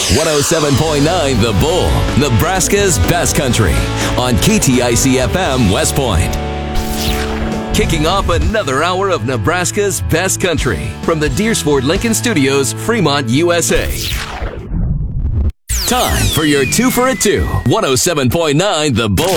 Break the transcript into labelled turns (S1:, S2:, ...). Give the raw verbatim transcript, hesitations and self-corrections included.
S1: one oh seven point nine The Bull, Nebraska's best country, on K T I C F M West Point. Kicking off another hour of Nebraska's best country from the Deersford Lincoln Studios, Fremont, U S A. Time for your two for a two. one oh seven point nine The Bull.